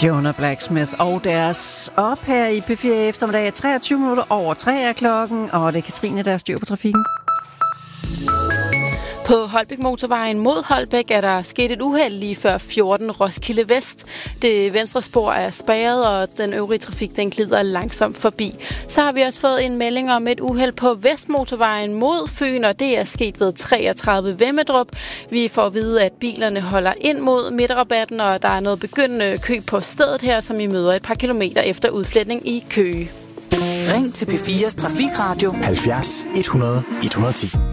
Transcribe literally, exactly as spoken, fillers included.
Jonah Blacksmith og deres op her i P fire eftermiddag. treogtyve minutter over tre er klokken, og det er Katrine, der styr på trafikken. På Holbæk Motorvejen mod Holbæk er der sket et uheld lige før fjorten Roskilde Vest. Det venstre spor er spærret, og den øvrige trafik den glider langsomt forbi. Så har vi også fået en melding om et uheld på Vestmotorvejen mod Fyn, og det er sket ved treogtredive Vemmedrup. Vi får at vide, at bilerne holder ind mod midterrabatten, og der er noget begyndende kø på stedet her, som I møder et par kilometer efter udfletning i Køge. Ring til P fires Trafikradio halvfjerds et hundrede et hundrede og ti.